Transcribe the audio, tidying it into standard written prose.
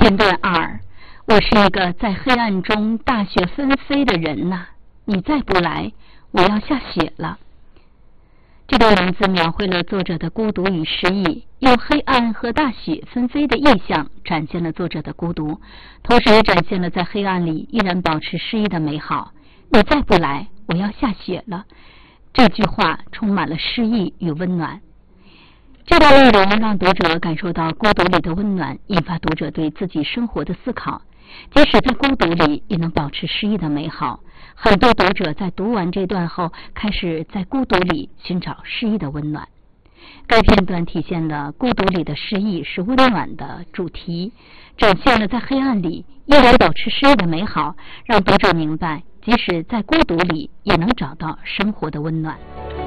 片段2，我是一个在黑暗中大雪纷飞的人呐，你再不来，我要下雪了。这段文字描绘了作者的孤独与失意，用黑暗和大雪纷飞的意象展现了作者的孤独，同时也展现了在黑暗里依然保持诗意的美好。你再不来，我要下雪了。这句话充满了诗意与温暖。这段内容让读者感受到孤独里的温暖，引发读者对自己生活的思考。即使在孤独里，也能保持诗意的美好。很多读者在读完这段后，开始在孤独里寻找诗意的温暖。该片段体现了孤独里的诗意是温暖的主题，展现了在黑暗里依然保持诗意的美好，让读者明白，即使在孤独里，也能找到生活的温暖。